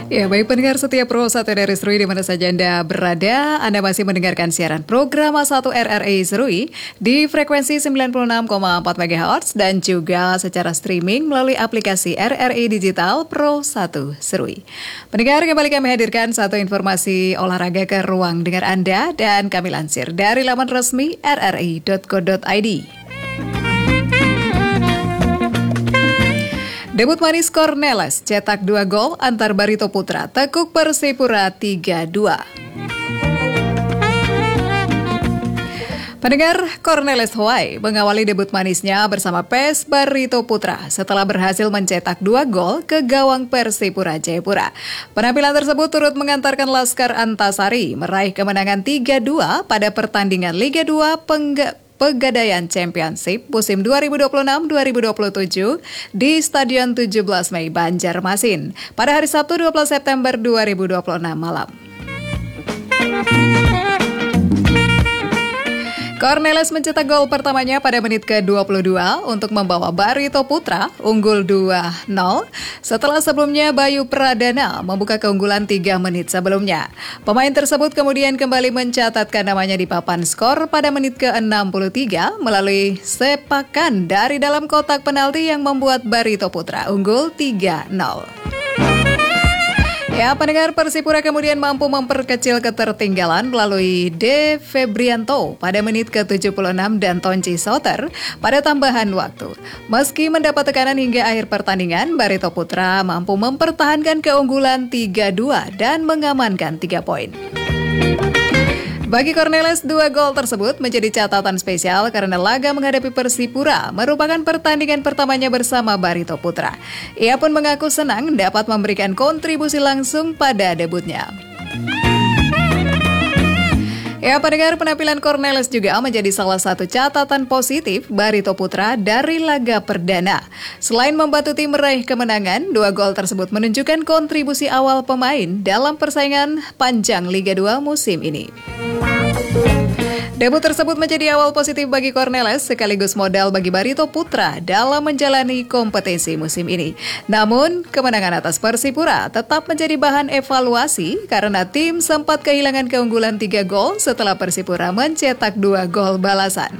Ya, baik pendengar setia Pro 1 dari Serui di mana saja Anda berada, Anda masih mendengarkan siaran program A1 RRI Serui di frekuensi 96,4 MHz dan juga secara streaming melalui aplikasi RRI Digital Pro 1 Serui. Pendengar, kembali kami hadirkan satu informasi olahraga ke ruang dengar Anda dan kami lansir dari laman resmi rri.co.id. Debut manis Cornelis cetak 2 gol antar Barito Putra, tekuk Persipura 3-2. Pendengar, Cornelis Huay mengawali debut manisnya bersama PES Barito Putra setelah berhasil mencetak 2 gol ke gawang Persipura Jayapura. Penampilan tersebut turut mengantarkan Laskar Antasari meraih kemenangan 3-2 pada pertandingan Liga 2 Pegadaian Championship musim 2026-2027 di Stadion 17 Mei Banjarmasin pada hari Sabtu 12 September 2026 malam. Cornelis mencetak gol pertamanya pada menit ke-22 untuk membawa Barito Putra unggul 2-0 setelah sebelumnya Bayu Pradana membuka keunggulan 3 menit sebelumnya. Pemain tersebut kemudian kembali mencatatkan namanya di papan skor pada menit ke-63 melalui sepakan dari dalam kotak penalti yang membuat Barito Putra unggul 3-0. Ya, pendengar, Persipura kemudian mampu memperkecil ketertinggalan melalui De Febrianto pada menit ke-76 dan Tonci Soter pada tambahan waktu. Meski mendapat tekanan hingga akhir pertandingan, Barito Putra mampu mempertahankan keunggulan 3-2 dan mengamankan 3 poin. Bagi Cornelis, 2 gol tersebut menjadi catatan spesial karena laga menghadapi Persipura merupakan pertandingan pertamanya bersama Barito Putra. Ia pun mengaku senang dapat memberikan kontribusi langsung pada debutnya. Ya, pendengar, penampilan Cornelis juga menjadi salah satu catatan positif Barito Putra dari laga perdana. Selain membantu tim meraih kemenangan, 2 gol tersebut menunjukkan kontribusi awal pemain dalam persaingan panjang Liga 2 musim ini. Debut tersebut menjadi awal positif bagi Cornelis sekaligus modal bagi Barito Putra dalam menjalani kompetisi musim ini. Namun, kemenangan atas Persipura tetap menjadi bahan evaluasi karena tim sempat kehilangan keunggulan 3 gol setelah Persipura mencetak 2 gol balasan.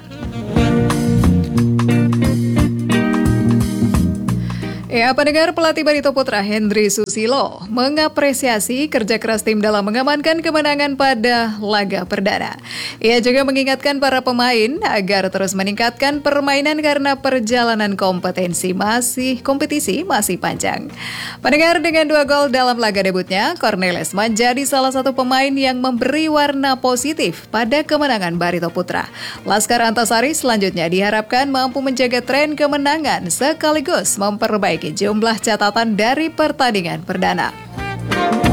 Ya, pendengar, pelatih Barito Putra Hendry Susilo mengapresiasi kerja keras tim dalam mengamankan kemenangan pada laga perdana. Ia juga mengingatkan para pemain agar terus meningkatkan permainan karena perjalanan kompetisi masih panjang. Pendengar, dengan 2 gol dalam laga debutnya, Cornelis menjadi salah satu pemain yang memberi warna positif pada kemenangan Barito Putra. Laskar Antasari selanjutnya diharapkan mampu menjaga tren kemenangan sekaligus memperbaiki jumlah catatan dari pertandingan perdana.